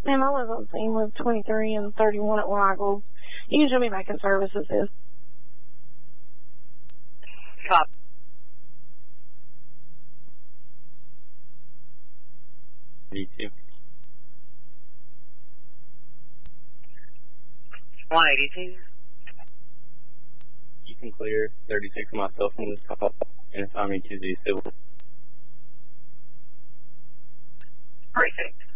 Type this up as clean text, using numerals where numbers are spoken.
And I live on scene with 23 and 31 at Weigels. Usually making services is. Cop. D2. 182. You can clear 36 myself from this call and assign me to the civil. Perfect.